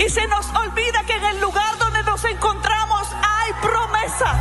Y se nos olvida que en el lugar donde nos encontramos hay promesa.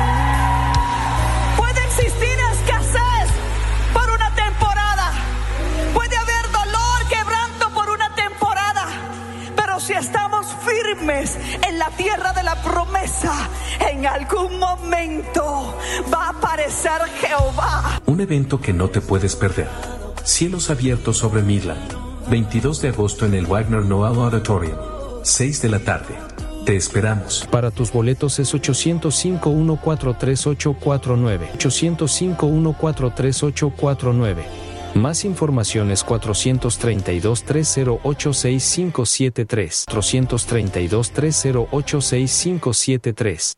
Puede existir escasez por una temporada. Puede haber dolor, quebranto por una temporada. Pero si estamos firmes en la tierra de la promesa, en algún momento va a aparecer Jehová. Un evento que no te puedes perder. Cielos abiertos sobre Midland. 22 de agosto en el Wagner Noel Auditorium. 6 de la tarde. Te esperamos. Para tus boletos es 805-143-849. 805-143-849. Más información es 432-308-6573. 432-308-6573.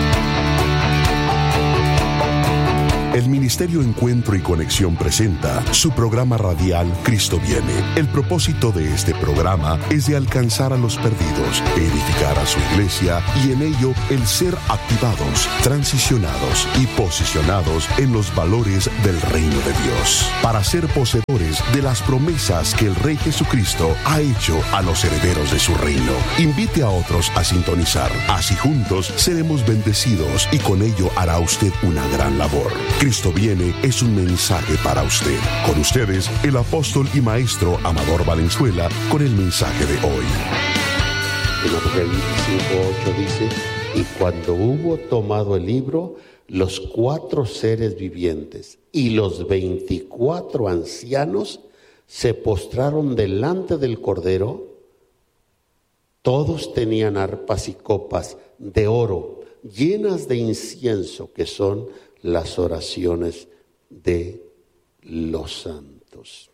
El Ministerio Encuentro y Conexión presenta su programa radial Cristo Viene. El propósito de este programa es de alcanzar a los perdidos, edificar a su iglesia y en ello el ser activados, transicionados y posicionados en los valores del reino de Dios, para ser poseedores de las promesas que el Rey Jesucristo ha hecho a los herederos de su reino. Invite a otros a sintonizar. Así juntos seremos bendecidos y con ello hará usted una gran labor. Cristo Viene es un mensaje para usted. Con ustedes, el apóstol y maestro Amador Valenzuela, con el mensaje de hoy. En Apocalipsis 5:8 dice: y cuando hubo tomado el libro, los 4 seres vivientes y los 24 ancianos se postraron delante del Cordero. Todos tenían arpas y copas de oro llenas de incienso, que son las oraciones de los santos.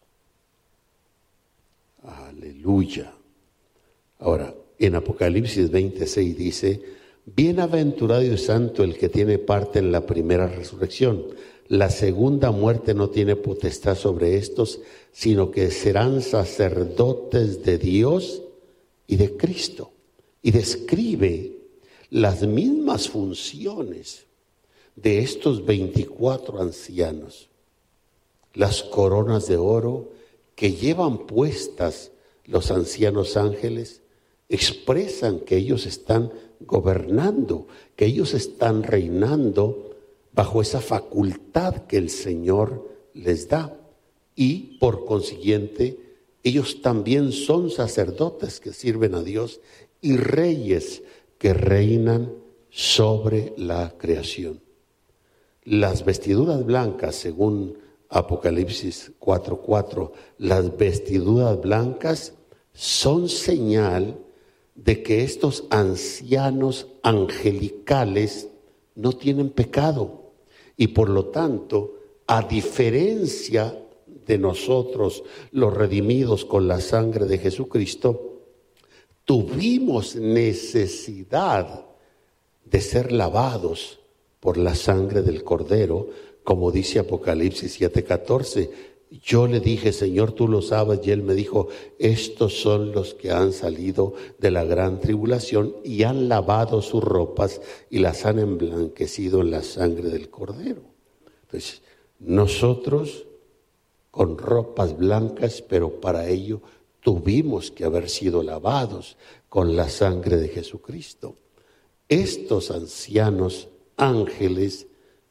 Aleluya. Ahora, en Apocalipsis 26 dice: bienaventurado y santo el que tiene parte en la primera resurrección. La segunda muerte no tiene potestad sobre estos, sino que serán sacerdotes de Dios y de Cristo. Y describe las mismas funciones de estos 24 ancianos. Las coronas de oro que llevan puestas los ancianos ángeles expresan que ellos están gobernando, que ellos están reinando bajo esa facultad que el Señor les da. Y por consiguiente, ellos también son sacerdotes que sirven a Dios y reyes que reinan sobre la creación. Las vestiduras blancas, según Apocalipsis 4:4, las vestiduras blancas son señal de que estos ancianos angelicales no tienen pecado y por lo tanto, a diferencia de nosotros, los redimidos con la sangre de Jesucristo, tuvimos necesidad de ser lavados por la sangre del Cordero, como dice Apocalipsis 7:14. Yo le dije: Señor, tú lo sabes, y Él me dijo: estos son los que han salido de la gran tribulación y han lavado sus ropas y las han emblanquecido en la sangre del Cordero. Entonces, nosotros con ropas blancas, pero para ello tuvimos que haber sido lavados con la sangre de Jesucristo. Estos ancianos ángeles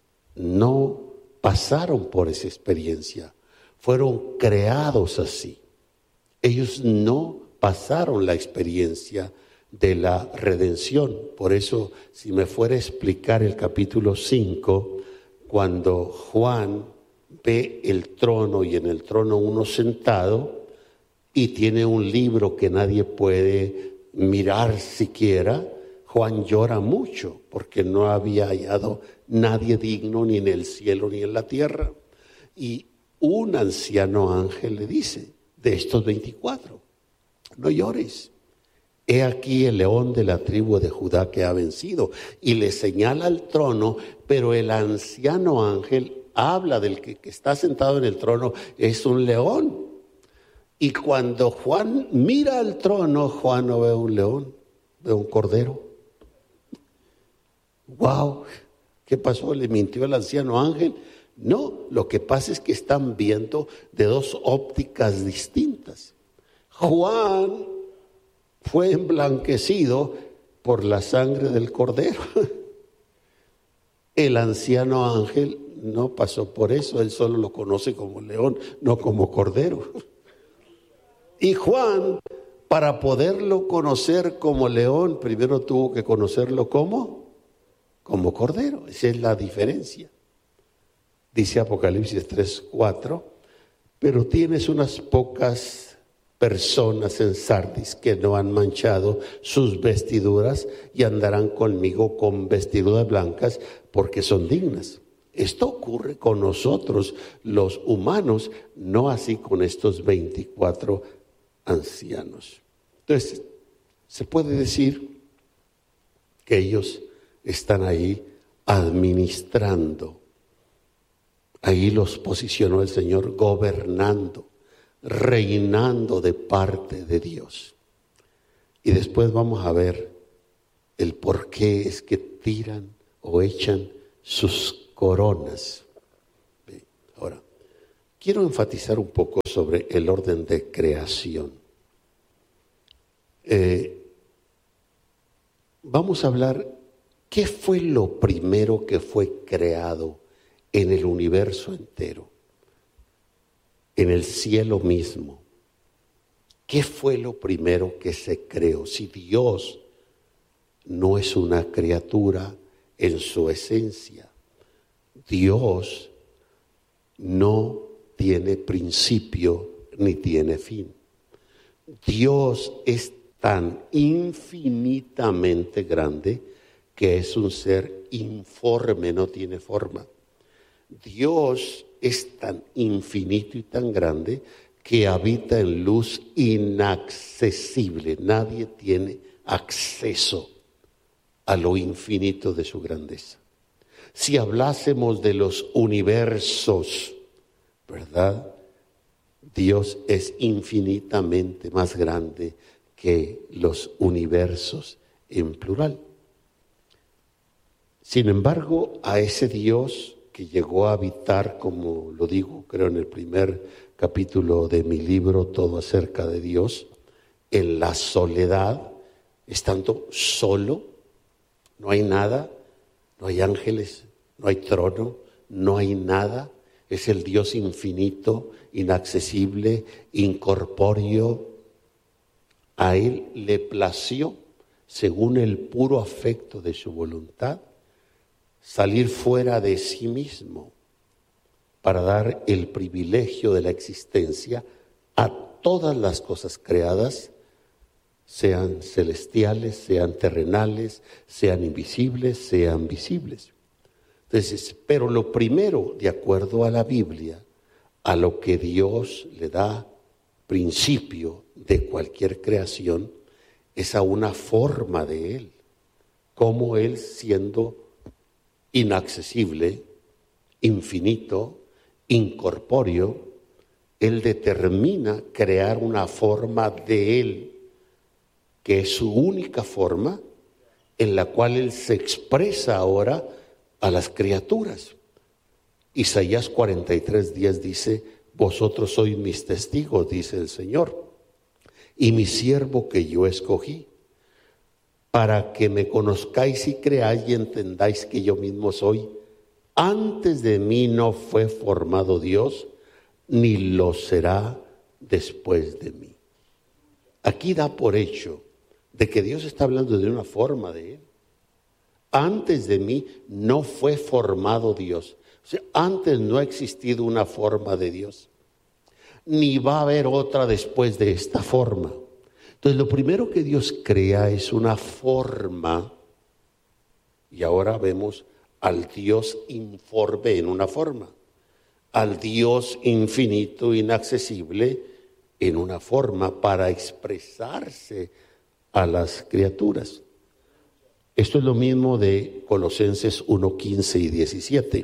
no pasaron por esa experiencia, fueron creados así. Ellos no pasaron la experiencia de la redención. Por eso, si me fuera a explicar el capítulo 5, cuando Juan ve el trono y en el trono uno sentado y tiene un libro que nadie puede mirar siquiera, Juan llora mucho porque no había hallado nadie digno ni en el cielo ni en la tierra. Y un anciano ángel le dice, de estos 24, no llores. He aquí el león de la tribu de Judá que ha vencido. Y le señala al trono, pero el anciano ángel habla del que está sentado en el trono, es un león. Y cuando Juan mira al trono, Juan no ve un león, ve un cordero. ¡Wow! ¿Qué pasó? ¿Le mintió el anciano ángel? No, lo que pasa es que están viendo de dos ópticas distintas. Juan fue emblanquecido por la sangre del Cordero. El anciano ángel no pasó por eso, él solo lo conoce como león, no como cordero. Y Juan, para poderlo conocer como león, primero tuvo que conocerlo como cordero. Esa es la diferencia. Dice Apocalipsis 3:4, pero tienes unas pocas personas en Sardis que no han manchado sus vestiduras y andarán conmigo con vestiduras blancas porque son dignas. Esto ocurre con nosotros los humanos, no así con estos 24 ancianos. Entonces, se puede decir que ellos están ahí administrando. Ahí los posicionó el Señor gobernando, reinando de parte de Dios. Y después vamos a ver el por qué es que tiran o echan sus coronas. Ahora, quiero enfatizar un poco sobre el orden de creación. Vamos a hablar qué fue lo primero que fue creado en el universo entero, en el cielo mismo. ¿Qué fue lo primero que se creó? Si Dios no es una criatura en su esencia, Dios no tiene principio ni tiene fin. Dios es tan infinitamente grande que es un ser informe, no tiene forma. Dios es tan infinito y tan grande que habita en luz inaccesible. Nadie tiene acceso a lo infinito de su grandeza. Si hablásemos de los universos, ¿verdad? Dios es infinitamente más grande que los universos en plural. Sin embargo, a ese Dios que llegó a habitar, como lo digo, creo en el primer capítulo de mi libro, Todo acerca de Dios, en la soledad, estando solo, no hay nada, no hay ángeles, no hay trono, no hay nada. Es el Dios infinito, inaccesible, incorpóreo. A Él le plació, según el puro afecto de su voluntad, salir fuera de sí mismo para dar el privilegio de la existencia a todas las cosas creadas, sean celestiales, sean terrenales, sean invisibles, sean visibles. Entonces, pero lo primero, de acuerdo a la Biblia, a lo que Dios le da principio de cualquier creación, es a una forma de Él, como Él siendo inaccesible, infinito, incorpóreo, Él determina crear una forma de Él, que es su única forma, en la cual Él se expresa ahora a las criaturas. Isaías 43:10 dice: vosotros sois mis testigos, dice el Señor, y mi siervo que yo escogí, para que me conozcáis y creáis y entendáis que yo mismo soy. Antes de mí no fue formado Dios, ni lo será después de mí. Aquí da por hecho de que Dios está hablando de una forma de Él. Antes de mí no fue formado Dios. O sea, antes no ha existido una forma de Dios, ni va a haber otra después de esta forma. Entonces, lo primero que Dios crea es una forma, y ahora vemos al Dios informe en una forma, al Dios infinito, inaccesible, en una forma para expresarse a las criaturas. Esto es lo mismo de Colosenses 1:15 y 17.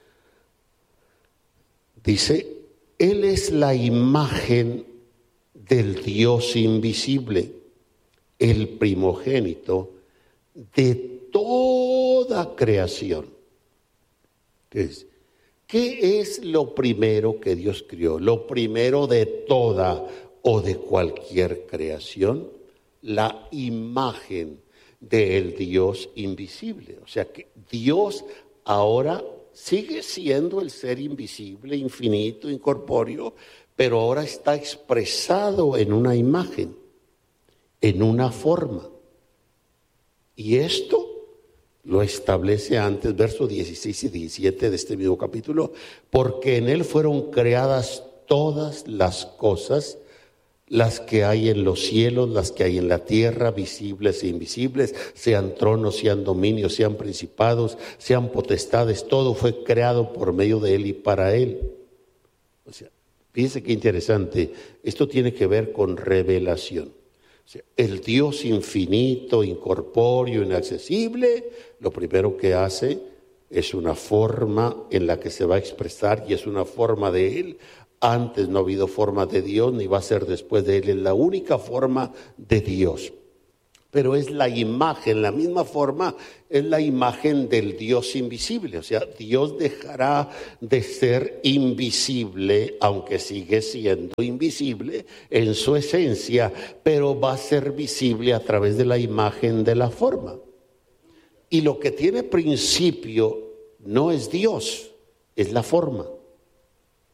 Dice: Él es la imagen del Dios invisible, el primogénito de toda creación. Entonces, ¿qué es lo primero que Dios creó? Lo primero de toda o de cualquier creación, la imagen del Dios invisible. O sea que Dios ahora sigue siendo el ser invisible, infinito, incorpóreo, pero ahora está expresado en una imagen, en una forma. Y esto lo establece antes, versos 16 y 17 de este mismo capítulo, porque en él fueron creadas todas las cosas, las que hay en los cielos, las que hay en la tierra, visibles e invisibles, sean tronos, sean dominios, sean principados, sean potestades, todo fue creado por medio de él y para él. O sea, fíjense qué interesante, esto tiene que ver con revelación. O sea, el Dios infinito, incorpóreo, inaccesible, lo primero que hace es una forma en la que se va a expresar y es una forma de él. Antes no ha habido forma de Dios, ni va a ser después de él. Es la única forma de Dios. Pero es la imagen, la misma forma, es la imagen del Dios invisible. O sea, Dios dejará de ser invisible, aunque sigue siendo invisible en su esencia, pero va a ser visible a través de la imagen de la forma. Y lo que tiene principio no es Dios, es la forma.